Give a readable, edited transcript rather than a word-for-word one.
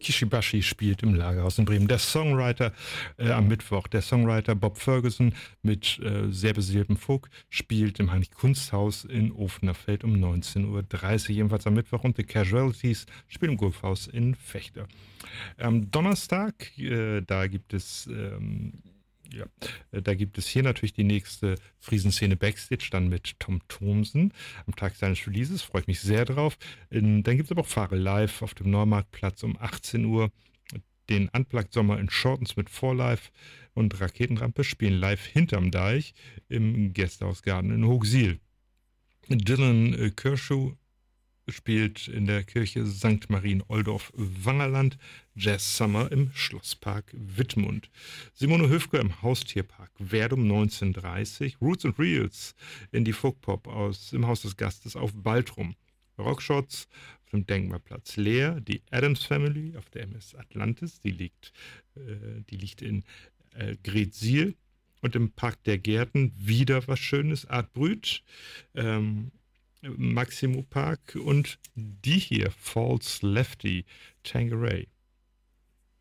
Kishibashi spielt im Lagerhaus in Bremen. Der Songwriter am Mittwoch, der Songwriter Bob Ferguson mit sehr beseeltem Folk spielt im Heinrich-Kunst-Haus in Ofenerfeld um 19:30 Uhr, jedenfalls am Mittwoch. Und The Casualties spielen im Golfhaus in Vechta. Am Donnerstag, da gibt es hier natürlich die nächste Friesenszene Backstage, dann mit Tom Thomsen am Tag seines Releases, freue ich mich sehr drauf. Dann gibt es aber auch Fahre live auf dem Neumarktplatz um 18 Uhr. Den Unplugged Sommer in Shortens mit 4Live und Raketenrampe spielen live hinterm Deich im Gästehausgarten in Hochsiel. Dylan Kershaw spielt in der Kirche St. Marien-Oldorf-Wangerland, Jazz Summer im Schlosspark Wittmund. Simone Höfke im Haustierpark Werdum 19:30, Roots and Reels in die Folkpop im Haus des Gastes auf Baltrum. Rockshots auf dem Denkmalplatz Leer, die Addams Family auf der MS Atlantis, die liegt in Greetsiel, und im Park der Gärten wieder was Schönes, Art Brüt, Maximo Park und die hier, Falls Lefty, Tangeray.